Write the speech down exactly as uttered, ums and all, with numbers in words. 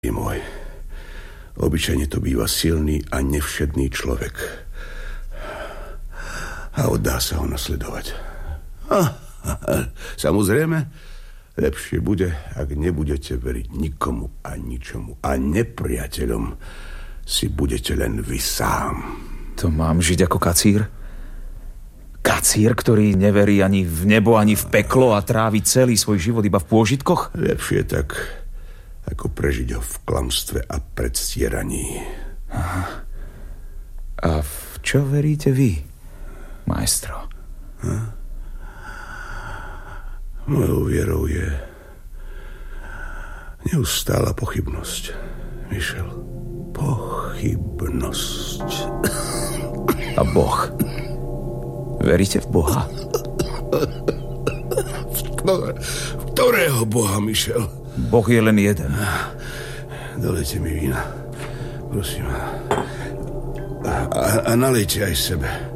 môj. Obyčajne to býva silný a nevšedný človek. A oddá sa ho nasledovať. A, a, a, samozrejme, lepšie bude, ak nebudete veriť nikomu a ničomu. A nepriateľom si budete len vy sám. To mám žiť ako kacír? Kacír, ktorý neverí ani v nebo, ani v peklo a trávi celý svoj život iba v pôžitkoch? Lepšie tak, ako prežiť ho v klamstve a predstieraní. Aha. A v čo veríte vy, maestro? Ha? Mojou vierou je neustála pochybnosť, Michel. Pochybnosť. A Boh? Veríte v Boha? V, ktoré, v ktorého Boha, Michel? Boh je len jeden. Dolejte mi vína, prosím. A, a, a nalejte aj sebe.